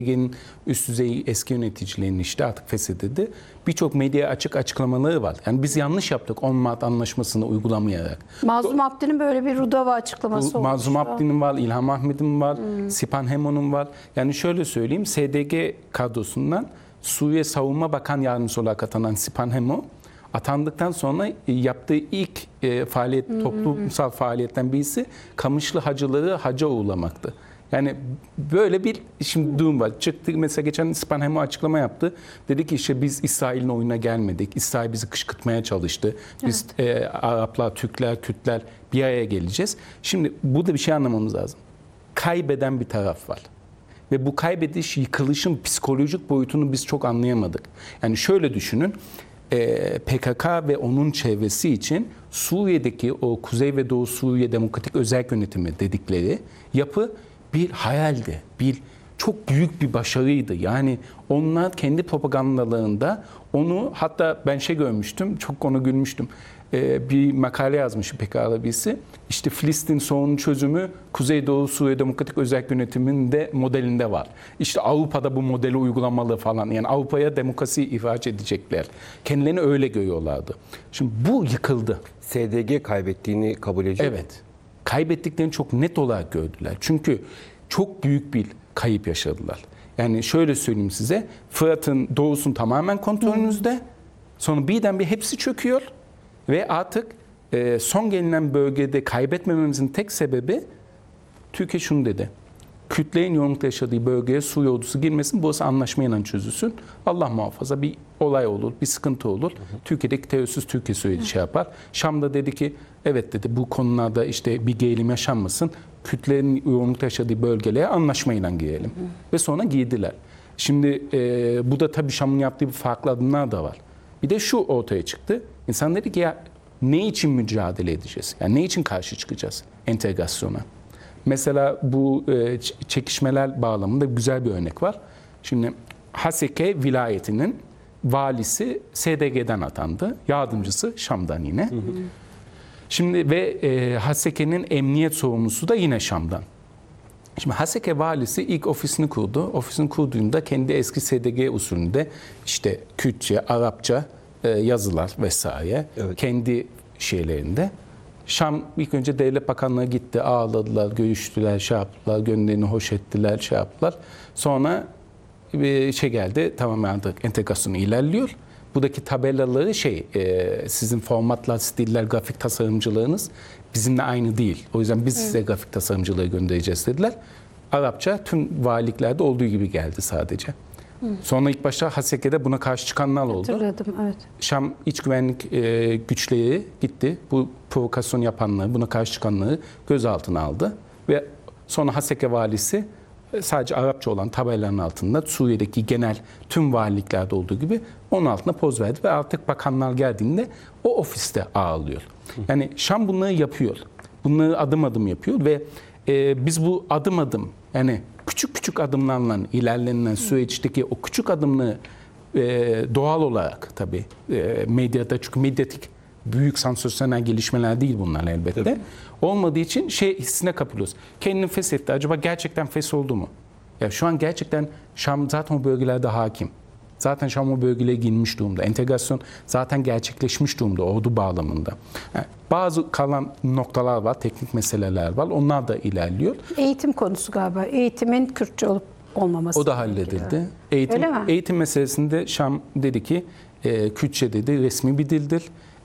SDG'nin üst düzey eski yöneticilerinin işte artık feshedildi. Birçok medya açık açıklamaları var. Yani biz yanlış yaptık 10 Mart Anlaşması'nı uygulamayarak. Mazlum Abdi'nin böyle bir Rudava açıklaması olmuş. Mazlum Abdi'nin var, İlham Ahmet'in var, Sipan Hemon'un var. Yani şöyle söyleyeyim, SDG kadrosundan Suriye Savunma Bakan Yardımcısı olarak atanan Sipan Hemon, atandıktan sonra yaptığı ilk toplumsal faaliyetten birisi Kamışlı hacıları hacca uğurlamaktı. Yani böyle bir şimdi durum var. Çıktı mesela geçen Sipan Hemon açıklama yaptı. Dedi ki işte biz İsrail'in oyuna gelmedik. İsrail bizi kışkırtmaya çalıştı. Biz Araplar, Türkler, Kürtler bir araya geleceğiz. Şimdi burada bir şey anlamamız lazım. Kaybeden bir taraf var. Ve bu kaybediş, yıkılışın psikolojik boyutunu biz çok anlayamadık. Yani şöyle düşünün, PKK ve onun çevresi için Suriye'deki o Kuzey ve Doğu Suriye Demokratik Özerk Yönetimi dedikleri yapı bir hayaldi. Çok büyük bir başarıydı. Yani onlar kendi propagandalarında onu, hatta ben görmüştüm, çok ona gülmüştüm. Bir makale yazmış PKK'lı birisi. İşte Filistin sorunun çözümü Kuzeydoğu Suriye Demokratik Özerk Yönetiminde modelinde var. İşte Avrupa'da bu modeli uygulamalı falan. Yani Avrupa'ya demokrasi ihraç edecekler. Kendilerini öyle görüyorlardı. Şimdi bu yıkıldı. SDG kaybettiğini kabul ediyor. Evet. Kaybettiklerini çok net olarak gördüler. Çünkü çok büyük bir kayıp yaşadılar. Yani şöyle söyleyeyim size. Fırat'ın doğusun tamamen kontrolünüzde. Sonra birdenbire hepsi çöküyor. Ve artık son gelinen bölgede kaybetmememizin tek sebebi, Türkiye şunu dedi. Kürtlerin yoğunlukta yaşadığı bölgeye Suriye ordusu girmesin, burası anlaşmayla çözülsün. Allah muhafaza bir olay olur, bir sıkıntı olur. Türkiye'deki terörsüz Türkiye süreci yapar. Şam'da dedi ki evet dedi, bu konularda işte bir gerilim yaşanmasın. Kürtlerin yoğunlukta yaşadığı bölgelere anlaşmayla girelim. Ve sonra girdiler. Şimdi bu da tabii Şam'ın yaptığı bir farklı adımlar da var. Bir de şu ortaya çıktı. İnsan dedi ki ya ne için mücadele edeceğiz? Yani ne için karşı çıkacağız entegrasyona? Mesela bu çekişmeler bağlamında güzel bir örnek var. Şimdi Haseke vilayetinin valisi SDG'den atandı. Yardımcısı Şam'dan yine. Şimdi ve Haseke'nin emniyet sorumlusu da yine Şam'dan. Şimdi Haseke valisi ilk ofisini kurdu. Ofisini kurduğunda kendi eski SDG usulünde işte Kürtçe, Arapça yazılar vesaire kendi şeylerinde. Şam ilk önce Devlet Bakanlığı gitti, ağladılar, görüştüler, yaptılar, gönüllerini hoş ettiler, yaptılar. Sonra bir geldi, tamam artık entegrasyonu ilerliyor. Buradaki tabelaları sizin formatlar, stiller, grafik tasarımcılarınız bizimle aynı değil. O yüzden biz size grafik tasarımcıları göndereceğiz dediler. Arapça tüm valiliklerde olduğu gibi geldi sadece. Sonra ilk başta Haseke'de buna karşı çıkanlar oldu. Hatırladım, evet. Şam İç Güvenlik güçleri gitti. Bu provokasyon yapanları, buna karşı çıkanları gözaltına aldı. Ve sonra Haseke valisi sadece Arapça olan tabelaların altında Suriye'deki genel tüm valiliklerde olduğu gibi onun altına poz verdi. Ve artık bakanlar geldiğinde o ofiste ağırlıyor. Yani Şam bunları yapıyor. Bunları adım adım yapıyor ve biz bu adım adım, yani küçük küçük adımlarla ilerlenen süreçteki o küçük adımları doğal olarak tabii medyada, çünkü medyatik büyük sansasyonel gelişmeler değil bunlar elbette. Tabii. Olmadığı için hissine kapılıyoruz. Kendini feshetti. Acaba gerçekten fesholdu mu? Ya şu an gerçekten Şam zaten o bölgelerde hakim. Zaten Şam o bölgelere girmiş durumda. Entegrasyon zaten gerçekleşmiş durumda ordu bağlamında. Yani bazı kalan noktalar var, teknik meseleler var. Onlar da ilerliyor. Eğitim konusu galiba. Eğitimin Kürtçe olup olmaması. O da halledildi. Eğitim meselesinde Şam dedi ki Kürtçe dedi resmi bir dildir.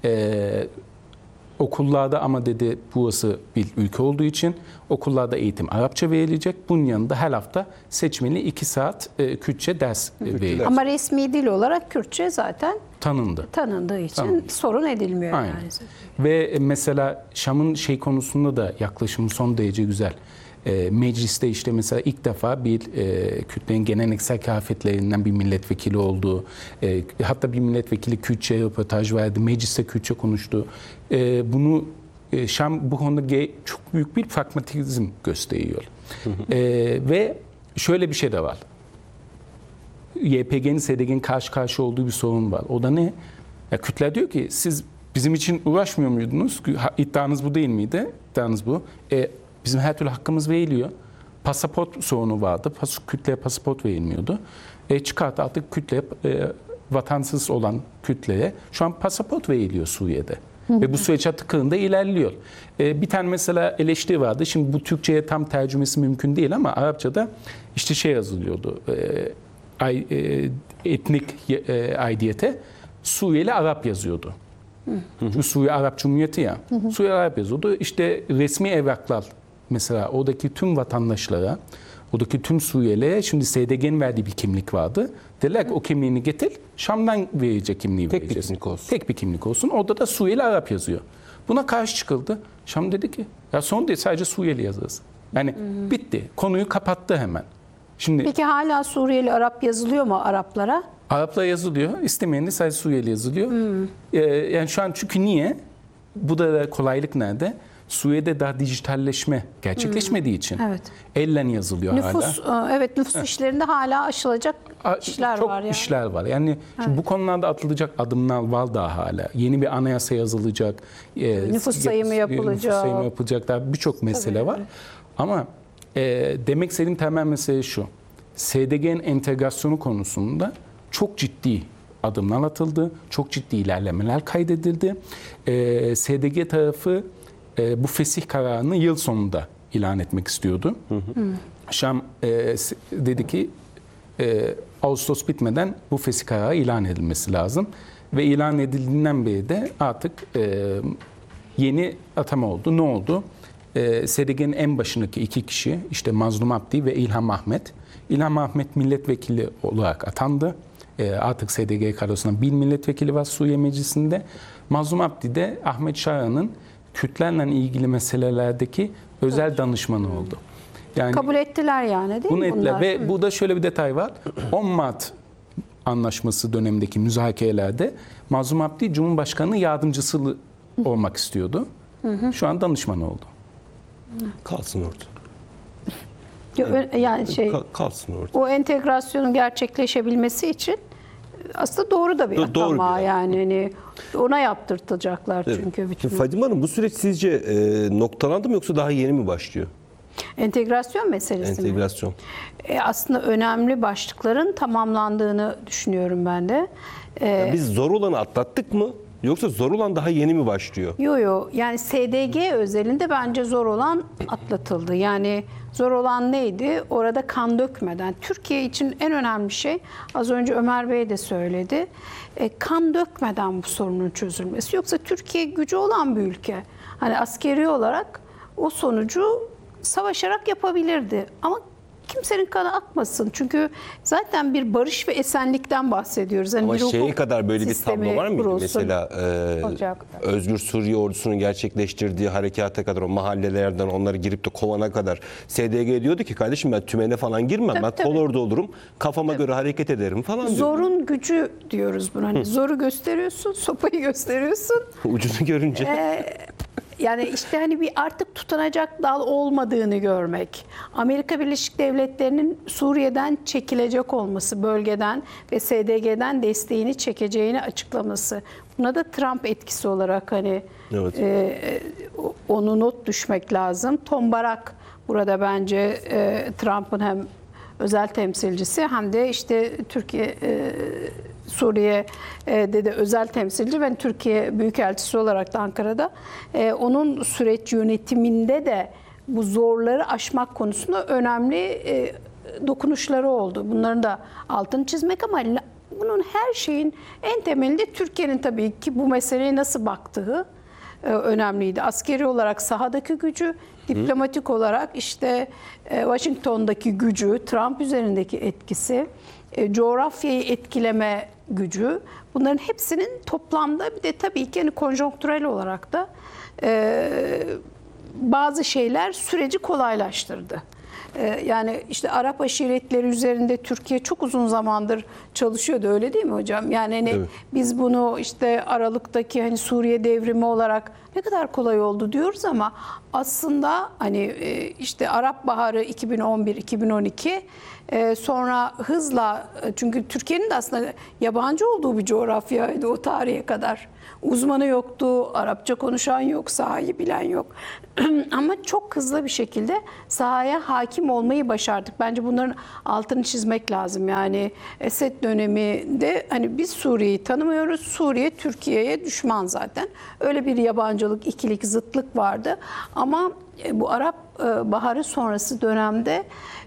Okullarda ama dedi burası bir ülke olduğu için okullarda eğitim Arapça verilecek. Bunun yanında her hafta seçmeli 2 saat Kürtçe ders verilecek. Ama resmi dil olarak Kürtçe zaten tanındığı için sorun edilmiyor. Aynen. Yani. Ve mesela Şam'ın konusunda da yaklaşımı son derece güzel. Mecliste işte mesela ilk defa bir Kürtlerin geleneksel kıyafetlerinden bir milletvekili olduğu, hatta bir milletvekili Kürtçe röportaj verdi, mecliste Kürtçe konuştu. Bunu Şam bu konuda çok büyük bir pragmatizm gösteriyor. Ve şöyle bir şey de var. YPG'nin, SDG'nin karşı karşıya olduğu bir sorun var. O da ne? Ya Kürtler diyor ki siz bizim için uğraşmıyor muydunuz? İddianız bu değil miydi? İddianız bu. Bizim her türlü hakkımız veriliyor. pasaport sorunu vardı. Kütleye pasaport verilmiyordu. Çıkarttı artık vatansız olan kütleye şu an pasaport veriliyor Suriye'de. Ve bu süreç tıkırında ilerliyor. Bir tane mesela eleştiri vardı. Şimdi bu Türkçe'ye tam tercümesi mümkün değil ama Arapçada işte şey yazılıyordu. Etnik aidiyete Suriyeli Arap yazıyordu. Çünkü Suriye Arap Cumhuriyeti ya. Suriye Arap yazıyordu. İşte resmi evraklar mesela oradaki tüm vatandaşlara, oradaki tüm Suriyelilere şimdi SDG'nin verdiği bir kimlik vardı. Dediler ki o kimliğini getir, Şam'dan verecek kimliği Tek bir vereceğiz. kimlik olsun. Tek bir kimlik olsun. Orada da Suriyeli Arap yazıyor. Buna karşı çıkıldı. Şam dedi ki ya son değil sadece Suriyeli yazarız. Yani bitti. Konuyu kapattı hemen. Şimdi Peki hala Suriyeli Arap yazılıyor mu Araplara? Araplar yazılıyor. İstemeyen de sadece Suriyeli yazılıyor. Yani şu an çünkü niye? Bu da kolaylık nerede? Suriye'de daha dijitalleşme gerçekleşmediği için Evet. ellen yazılıyor Nüfus, hala. evet nüfus işlerinde hala aşılacak işler Çok var yani. işler var. Yani şimdi bu konularda atılacak adımlar var daha hala. Yeni bir anayasa yazılacak. Nüfus sayımı yapılacak. Nüfus sayımı yapılacak. Daha birçok mesele var. Ama demek istediğim temel mesele şu. SDG'nin entegrasyonu konusunda çok ciddi adımlar atıldı. Çok ciddi ilerlemeler kaydedildi. SDG tarafı bu fesih kararını yıl sonunda ilan etmek istiyordu. Şam dedi ki Ağustos bitmeden bu fesih kararı ilan edilmesi lazım. Ve ilan edildiğinden beri de artık yeni atama oldu. Ne oldu? SDG'nin en başındaki iki kişi işte Mazlum Abdi ve İlham Ahmet. İlham Ahmet milletvekili olarak atandı. Artık SDG kadrosundan bir milletvekili var Suriye Meclisi'nde. Mazlum Abdi de Ahmet Şara'nın Kürtlerle ilgili meselelerdeki özel danışmanı oldu. Yani Kabul ettiler yani değil bunu mi ettiler. bunlar? Ve burada şöyle bir detay var. 10 Mart anlaşması dönemindeki müzakerelerde Mazlum Abdi Cumhurbaşkanı yardımcısı olmak istiyordu. Şu an danışman oldu. Kalsın orada. Yani Kalsın orada. o entegrasyonun gerçekleşebilmesi için aslında doğru da bir Doğru atama bir yani hani ona yaptırtacaklar çünkü bütün. Fadime Hanım bu süreç sizce noktalandı mı yoksa daha yeni mi başlıyor? Entegrasyon meselesi mi? Entegrasyon. Aslında önemli başlıkların tamamlandığını düşünüyorum ben de. Biz zor olanı atlattık mı? Yoksa zor olan daha yeni mi başlıyor? Yo yani SDG özelinde bence zor olan atlatıldı. Yani zor olan neydi? Orada kan dökmeden. Türkiye için en önemli şey az önce Ömer Bey de söyledi. Kan dökmeden bu sorunun çözülmesi. Yoksa Türkiye gücü olan bir ülke. Hani askeri olarak o sonucu savaşarak yapabilirdi. Ama kimsenin kanı akmasın. Çünkü zaten bir barış ve esenlikten bahsediyoruz. Yani Ama bir şeye hukuk kadar böyle bir sistemi tablo var mıydı? kurulsun. Mesela Olacak. Özgür Suriye ordusunun gerçekleştirdiği harekata kadar o mahallelerden onları girip de kovana kadar SDG diyordu ki kardeşim ben tümene falan girmem. Ben kolorda olurum. Kafama göre hareket ederim falan diyor. Zorun gücü diyoruz buna. Hani zoru gösteriyorsun, sopayı gösteriyorsun. Ucunu görünce. Yani işte hani bir artık tutunacak dal olmadığını görmek. Amerika Birleşik Devletleri'nin Suriye'den çekilecek olması, bölgeden ve SDG'den desteğini çekeceğini açıklaması. Buna da Trump etkisi olarak hani onu not düşmek lazım. Tom Barak burada bence Trump'ın hem özel temsilcisi hem de işte Türkiye Suriye'de de özel temsilci ve Türkiye Büyükelçisi olarak da Ankara'da onun süreç yönetiminde de bu zorları aşmak konusunda önemli dokunuşları oldu. Bunların da altını çizmek ama bunun her şeyin en temelinde Türkiye'nin tabii ki bu meseleye nasıl baktığı önemliydi. Askeri olarak sahadaki gücü, diplomatik olarak işte Washington'daki gücü, Trump üzerindeki etkisi, coğrafyayı etkileme gücü. Bunların hepsinin toplamda bir de tabii ki hani konjonktürel olarak da bazı şeyler süreci kolaylaştırdı. Yani işte Arap aşiretleri üzerinde Türkiye çok uzun zamandır çalışıyordu, öyle değil mi hocam? Yani hani biz bunu işte Aralık'taki hani Suriye devrimi olarak ne kadar kolay oldu diyoruz ama aslında hani işte Arap Baharı 2011-2012 sonra hızla, çünkü Türkiye'nin de aslında yabancı olduğu bir coğrafyaydı o tarihe kadar. Uzmanı yoktu, Arapça konuşan yok, sahayı bilen yok. Ama çok hızlı bir şekilde sahaya hakim olmayı başardık. Bence bunların altını çizmek lazım. Yani Esed döneminde hani biz Suriye'yi tanımıyoruz. Suriye Türkiye'ye düşman zaten. Öyle bir yabancılık, ikilik, zıtlık vardı. Ama bu Arap Baharı sonrası dönemde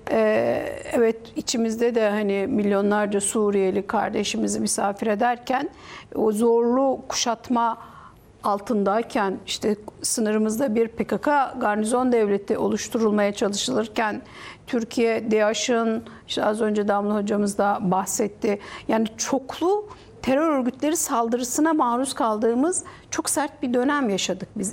evet, içimizde de hani milyonlarca Suriyeli kardeşimizi misafir ederken, o zorlu kuşatma altındayken, işte sınırımızda bir PKK garnizon devleti oluşturulmaya çalışılırken, Türkiye, DAEŞ'in, işte az önce Damla hocamız da bahsetti, yani çoklu terör örgütleri saldırısına maruz kaldığımız çok sert bir dönem yaşadık biz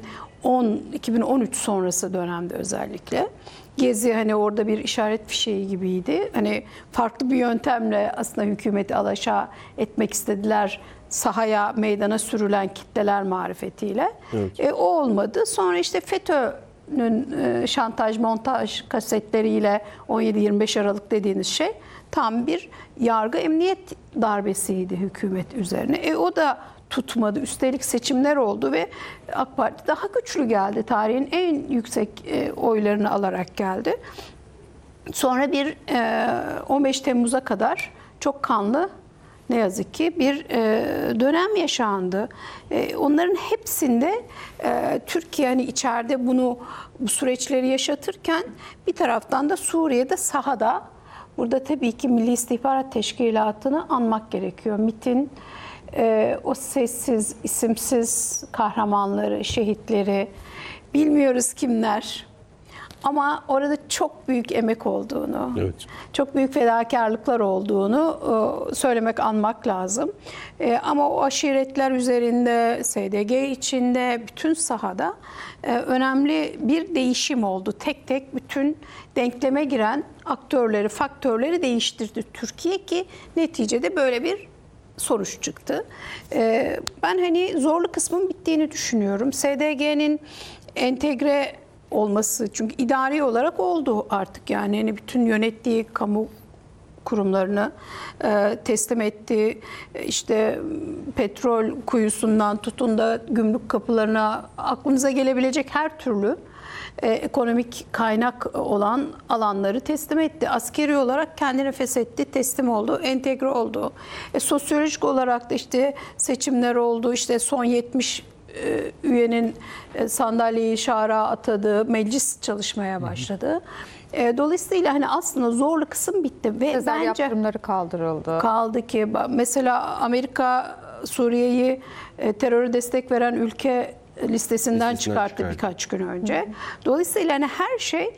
2010-2013 sonrası dönemde özellikle. Gezi hani orada bir işaret fişeği gibiydi. Hani farklı bir yöntemle aslında hükümeti alaşağı etmek istediler, sahaya, meydana sürülen kitleler marifetiyle. Evet. O olmadı. Sonra işte FETÖ'nün şantaj, montaj kasetleriyle 17-25 Aralık dediğiniz şey tam bir yargı emniyet darbesiydi hükümet üzerine. O da tutmadı. Üstelik seçimler oldu ve AK Parti daha güçlü geldi. Tarihin en yüksek oylarını alarak geldi. Sonra bir 15 Temmuz'a kadar çok kanlı, ne yazık ki bir dönem yaşandı. Onların hepsinde Türkiye hani içeride bu süreçleri yaşatırken bir taraftan da Suriye'de sahada, burada tabii ki Milli İstihbarat Teşkilatı'nı anmak gerekiyor. MİT'in o sessiz, isimsiz kahramanları, şehitleri, bilmiyoruz kimler. Ama orada çok büyük emek olduğunu, evet, çok büyük fedakarlıklar olduğunu söylemek, anmak lazım. Ama o aşiretler üzerinde, SDG içinde, bütün sahada önemli bir değişim oldu. Tek tek bütün denkleme giren aktörleri, faktörleri değiştirdi Türkiye ki neticede böyle bir sonuç çıktı. Ben hani zorlu kısmın bittiğini düşünüyorum. SDG'nin entegre olması, çünkü idari olarak oldu artık, yani hani bütün yönettiği kamu kurumlarını teslim etti. İşte petrol kuyusundan tutun da gümrük kapılarına, aklınıza gelebilecek her türlü ekonomik kaynak olan alanları teslim etti. Askeri olarak kendini feshetti, teslim oldu, entegre oldu. Sosyolojik olarak da işte seçimler oldu, işte son 70 üyenin sandalyeyi şara atadığı meclis çalışmaya başladı. Dolayısıyla hani aslında zorlu kısım bitti ve özel bence yaptırımları kaldırıldı. Kaldı ki mesela Amerika Suriye'yi teröre destek veren ülke listesinden çıkarttı birkaç gün önce. Dolayısıyla hani her şey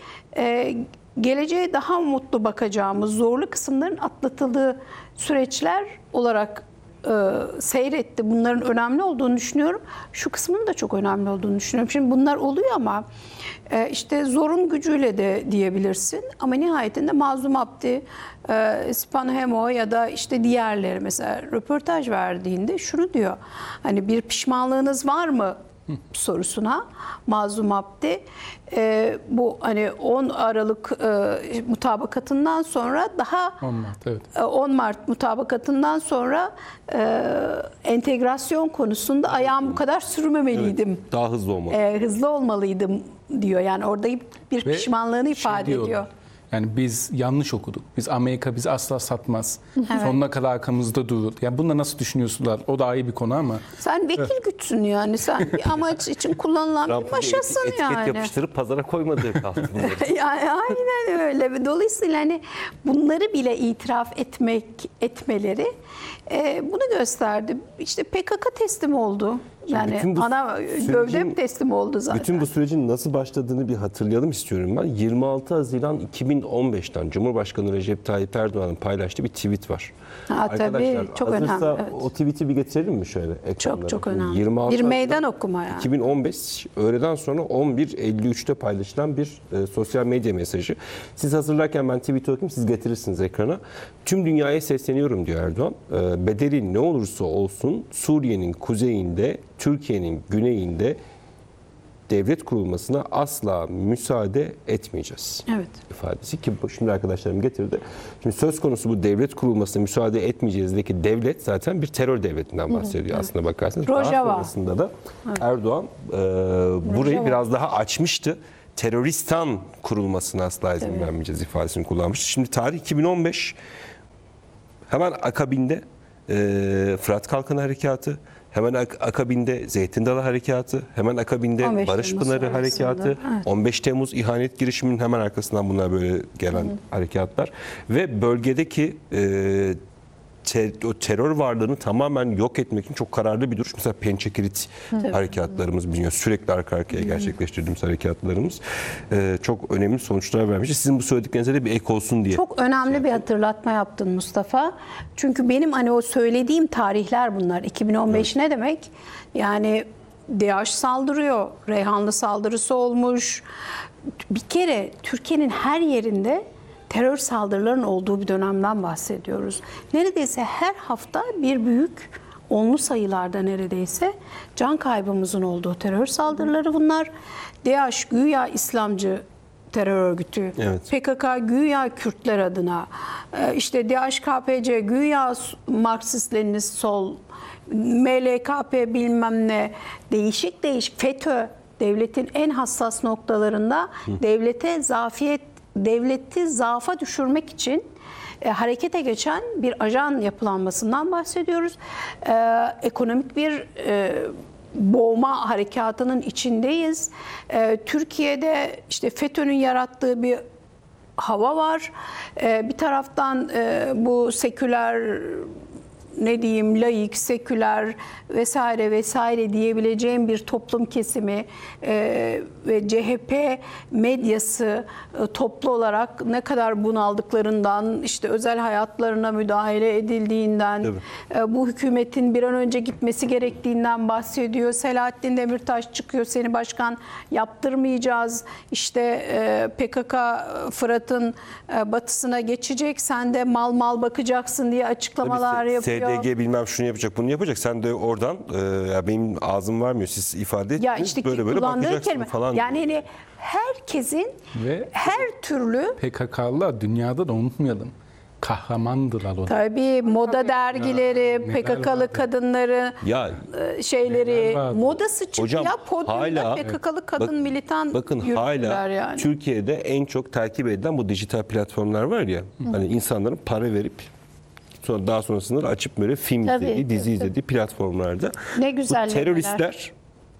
geleceğe daha mutlu bakacağımız, zorlu kısımların atlatıldığı süreçler olarak seyretti. Bunların önemli olduğunu düşünüyorum. Şu kısmının da çok önemli olduğunu düşünüyorum. Şimdi bunlar oluyor ama işte zorun gücüyle de diyebilirsin. Ama nihayetinde Mazlum Abdi, Sipan Hemo ya da işte diğerleri mesela röportaj verdiğinde şunu diyor. Hani bir pişmanlığınız var mı sorusuna Mazlum Abdi bu hani 10 Aralık mutabakatından sonra daha 10 Mart, evet. 10 Mart mutabakatından sonra entegrasyon konusunda ayağım bu kadar sürmemeliydim. Evet, daha hızlı olmalı. Hızlı olmalıydım diyor. Yani orada bir pişmanlığını ifade ediyor. Yani biz yanlış okuduk. Biz Amerika bizi asla satmaz. Evet. Sonuna kadar arkamızda durur. Yani bunu nasıl düşünüyorsunlar? O da ayrı bir konu ama. Sen vekil güçsün yani. Sen bir amaç için kullanılan bir maşasın yani. Etiket yapıştırıp pazara koymadığı kaldı. Yani aynen öyle. Dolayısıyla hani bunları bile itiraf etmeleri bunu gösterdi. İşte PKK teslim oldu. Yani ana gövde teslim oldu zaten. Bütün bu sürecin nasıl başladığını bir hatırlayalım istiyorum ben. 26 Haziran 2015'ten Cumhurbaşkanı Recep Tayyip Erdoğan'ın paylaştığı bir tweet var. Tabii çok önemli. Evet. O tweet'i bir getirelim mi şöyle ekranlara? Çok önemli. 26 bir meydan okuma yani. 2015 öğleden sonra 11.53'te paylaşılan bir sosyal medya mesajı. Siz hazırlarken ben tweet'i okuyayım, siz getirirsiniz ekrana. Tüm dünyaya sesleniyorum diyor Erdoğan. Bedeli ne olursa olsun Suriye'nin kuzeyinde Türkiye'nin güneyinde devlet kurulmasına asla müsaade etmeyeceğiz. Evet. İfadesi ki şimdi arkadaşlarım getirdi. Şimdi söz konusu bu devlet kurulmasına müsaade etmeyeceğizdeki devlet zaten bir terör devletinden bahsediyor aslında bakarsanız. Daha Rojava. sonrasında da Erdoğan burayı biraz daha açmıştı. Teröristan kurulmasına asla izin vermeyeceğiz ifadesini kullanmıştı. Şimdi tarih 2015, hemen akabinde Fırat Kalkanı Harekatı, hemen akabinde Zeytin Dalı Harekatı, hemen akabinde 15 Barış Temmuz Pınarı sonrasında, Harekatı, evet. 15 Temmuz ihanet girişiminin hemen arkasından bunlar böyle gelen harekatlar ve bölgedeki o terör varlığını tamamen yok etmek için çok kararlı bir duruş. Mesela Pençekilit harekatlarımız biliyor. Sürekli arka arkaya gerçekleştirdiğimiz harekatlarımız çok önemli sonuçlar vermiş. Sizin bu söylediklerinize de bir ek olsun diye. Çok önemli bir hatırlatma yaptın Mustafa. Çünkü benim hani o söylediğim tarihler bunlar. 2015 ne demek? Yani DAEŞ saldırıyor. Reyhanlı saldırısı olmuş. Bir kere Türkiye'nin her yerinde terör saldırılarının olduğu bir dönemden bahsediyoruz. Neredeyse her hafta bir büyük onlu sayılarda neredeyse can kaybımızın olduğu terör saldırıları bunlar. DAEŞ güya İslamcı terör örgütü, Evet. PKK güya Kürtler adına, işte DHKPC güya Marksist-Leninist sol, MLKP bilmem ne, değişik FETÖ devletin en hassas noktalarında devleti zaafa düşürmek için harekete geçen bir ajan yapılanmasından bahsediyoruz. Ekonomik bir boğma harekatının içindeyiz. Türkiye'de işte FETÖ'nün yarattığı bir hava var. Bir taraftan bu seküler laik, seküler vesaire diyebileceğim bir toplum kesimi ve CHP medyası toplu olarak ne kadar bunaldıklarından, işte özel hayatlarına müdahale edildiğinden, bu hükümetin bir an önce gitmesi gerektiğinden bahsediyor. Selahattin Demirtaş çıkıyor, seni başkan yaptırmayacağız. İşte PKK Fırat'ın batısına geçecek, sen de mal bakacaksın diye açıklamalar yapıyor. SDG bilmem şunu yapacak, bunu yapacak. Sen de oradan ya benim ağzım varmıyor. Siz ifade ettiniz. Ya işte böyle kullandığı bakacaksın kelime. falan. Yani hani herkesin Ve her türlü PKK'lılar dünyada da unutmayalım. Kahramandırlar o da. tabii moda dergileri, neler PKK'lı vardı. kadınları Ya şeyleri Neler vardı. modası çıktı hocam ya podyumda hala PKK'lı kadın bak- militan bakın yürüttüler hala yani. Türkiye'de en çok takip edilen bu dijital platformlar var ya. Hani insanların para verip sonra daha sonrasında açıp böyle film Tabii, izlediği, dizi tabii. izlediği platformlarda Ne güzel bu teröristler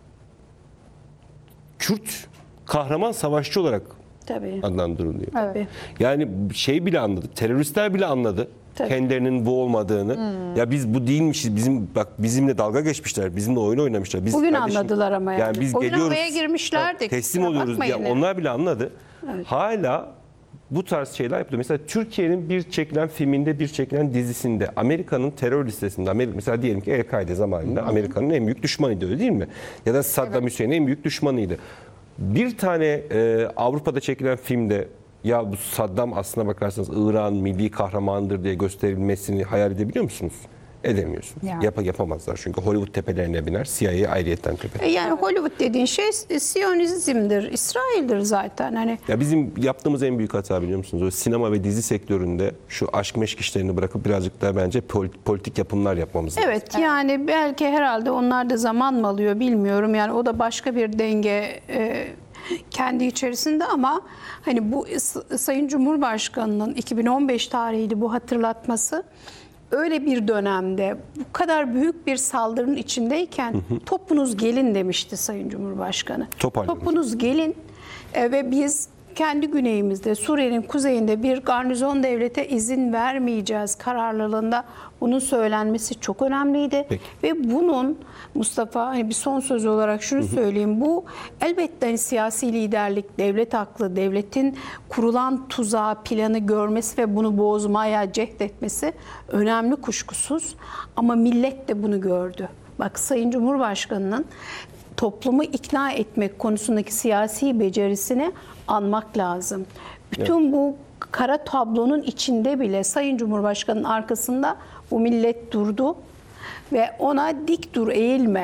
Kürt kahraman savaşçı olarak Tabii. adlandırılıyor. Tabii. Yani şey bile anladı. Teröristler bile anladı. Tabii. Kendilerinin bu olmadığını. Ya biz bu değilmişiz. Bizimle dalga geçmişler. Bizimle oyun oynamışlar. Biz Bugün kardeşim, anladılar ama yani. biz Oyun geliyoruz. havaya girmişlerdi, Teslim kusura oluyoruz diye. bakmayın. Onlar bile anladı. Hala bu tarz şeyler yapıyor. Mesela Türkiye'nin bir çekilen filminde, bir çekilen dizisinde Amerika'nın terör listesinde mesela diyelim ki El-Kaide zamanında Amerika'nın en büyük düşmanıydı, öyle değil mi? Ya da Saddam Hüseyin'in en büyük düşmanıydı. Bir tane Avrupa'da çekilen filmde ya bu Saddam aslına bakarsanız İran milli kahramandır diye gösterilmesini hayal edebiliyor musunuz? Edemiyorsunuz. Ya. Yapamazlar çünkü Hollywood tepelerine biner, CIA ayrıyetten tepe. Yani Hollywood dediğin şey Siyonizmdir, İsrail'dir zaten. Hani Ya bizim yaptığımız en büyük hata biliyor musunuz? O sinema ve dizi sektöründe şu aşk meşk işlerini bırakıp birazcık daha bence politik yapımlar yapmamız lazım. evet yani belki herhalde onlar da zaman mı alıyor bilmiyorum. Yani o da başka bir denge kendi içerisinde ama hani bu Sayın Cumhurbaşkanı'nın 2015 tarihli bu hatırlatması öyle bir dönemde bu kadar büyük bir saldırının içindeyken topunuz gelin demişti Sayın Cumhurbaşkanı. Toparlamış. Topunuz gelin ve biz kendi güneyimizde Suriye'nin kuzeyinde bir garnizon devlete izin vermeyeceğiz kararlılığında bunun söylenmesi çok önemliydi. Peki. Ve bunun Mustafa hani bir son söz olarak şunu söyleyeyim. Bu elbette hani siyasi liderlik, devlet aklı, devletin kurulan tuzağı, planı görmesi ve bunu bozmaya cehdetmesi önemli kuşkusuz. Ama millet de bunu gördü. Bak Sayın Cumhurbaşkanı'nın toplumu ikna etmek konusundaki siyasi becerisini anmak lazım. Bütün bu kara tablonun içinde bile Sayın Cumhurbaşkanı'nın arkasında bu millet durdu ve ona dik dur eğilme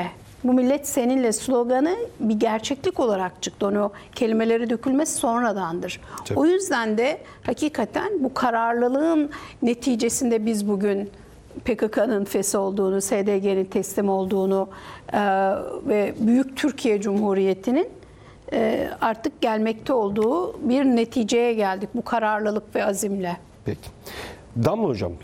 Bu millet seninle sloganı bir gerçeklik olarak çıktı. Onu kelimeleri dökülmesi sonradandır. Tabii. O yüzden de hakikaten bu kararlılığın neticesinde biz bugün PKK'nın fesih olduğunu, SDG'nin teslim olduğunu ve Büyük Türkiye Cumhuriyeti'nin artık gelmekte olduğu bir neticeye geldik bu kararlılık ve azimle. Peki. Damla Hocam,